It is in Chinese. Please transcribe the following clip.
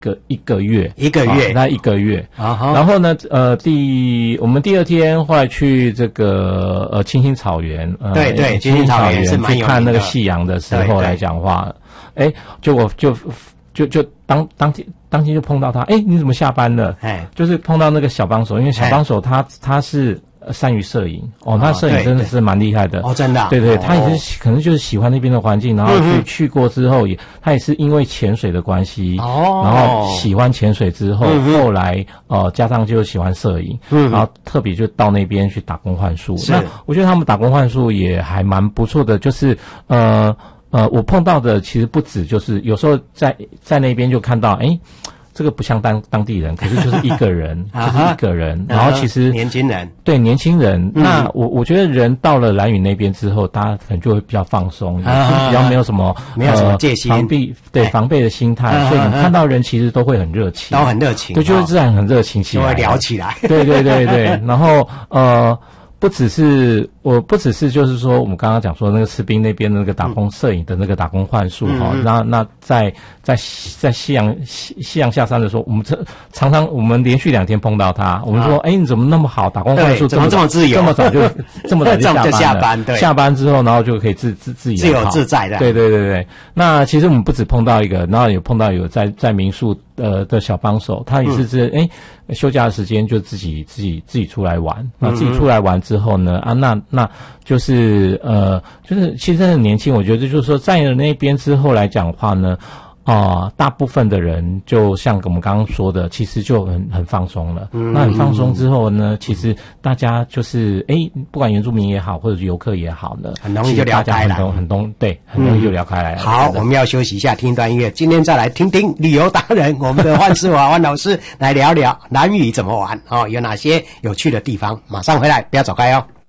一个月， 那 1个月。然后呢，我们第二天后来去这个青青草原， 对，青青草原是蛮有名的， 去看那个夕阳的时候来讲话，就当天就碰到他，你怎么下班了？就是碰到那个小帮手，因为小帮手他是善于摄影他摄影真的是蛮厉害的真的对，他也是可能就是喜欢那边的环境，然后去过之后他也是因为潜水的关系然后喜欢潜水之后后来加上就喜欢摄影然后特别就到那边去打工换宿。那我觉得他们打工换宿也还蛮不错的，就是我碰到的其实不止，就是有时候在那边就看到这个不像当地人，可是就是一个人就是一个人然后其实年轻人对年轻人那我觉得人到了兰屿那边之后，大家可能就会比较放松比较没有什么戒心防备的心态所以你看到人其实都会很热情， 都很热情对，就是自然很热情起来， 就会聊起来对然后不只是就是说我们刚刚讲说那个士兵那边的那个打工摄影的那个打工换宿那在夕阳下山的时候，我们常常我们连续2天碰到他，我们说你怎么那么好，打工换宿怎么这么自由， 这么早就下班了下班之后然后就可以自由自在的对。那其实我们不止碰到一个，然后有碰到有在民宿的小帮手，他也是休假的时间就自己出来玩，那自己出来玩之后呢那就是其实很年轻，我觉得就是说在那边之后来讲的话呢大部分的人就像我们刚刚说的，其实就很放松了。那很放松之后呢，其实大家就是不管原住民也好，或者是游客也好呢， 很容易就聊开来， 很容易就聊开来。 好，我们要休息一下，听一段音乐。今天再来听听旅游达人我们的万世华万老师来聊聊兰屿怎么玩有哪些有趣的地方。马上回来，不要走开哦。